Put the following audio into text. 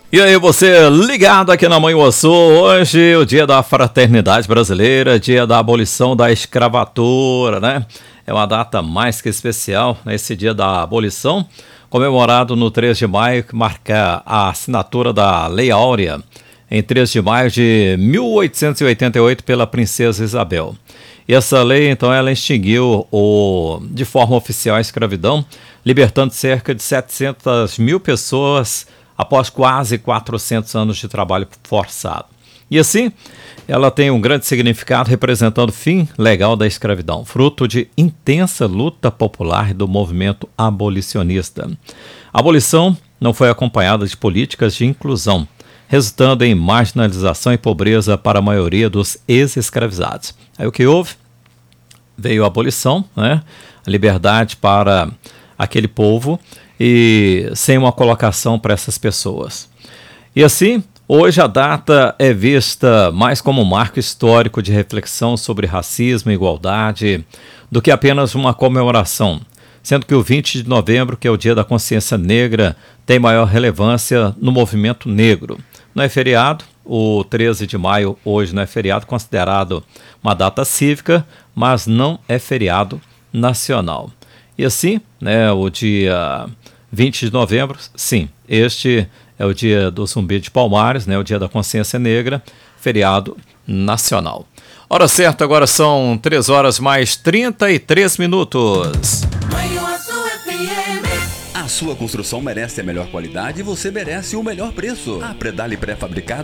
E aí, você ligado aqui na Manhuaçu, hoje o dia da fraternidade brasileira, dia da abolição da escravatura, né? É uma data mais que especial, né? Esse dia da abolição, comemorado no 3 de maio, que marca a assinatura da Lei Áurea, em 3 de maio de 1888, pela Princesa Isabel. E essa lei, então, ela extinguiu de forma oficial a escravidão, libertando cerca de 700 mil pessoas após quase 400 anos de trabalho forçado. E assim, ela tem um grande significado representando o fim legal da escravidão, fruto de intensa luta popular do movimento abolicionista. A abolição não foi acompanhada de políticas de inclusão, resultando em marginalização e pobreza para a maioria dos ex-escravizados. Aí o que houve? Veio a abolição, né? A liberdade para aquele povo e sem uma colocação para essas pessoas. E assim, hoje a data é vista mais como um marco histórico de reflexão sobre racismo e igualdade do que apenas uma comemoração, sendo que o 20 de novembro, que é o Dia da Consciência Negra, tem maior relevância no movimento negro. Não é feriado, o 13 de maio hoje não é feriado, considerado uma data cívica, mas não é feriado nacional. E assim, né, o dia 20 de novembro, sim, este é o dia do Zumbi de Palmares, né, o Dia da Consciência Negra, feriado nacional. Hora certa, agora são 3 horas mais 33 minutos. A sua construção merece a melhor qualidade e você merece o melhor preço. A Predale Pré-Fabricado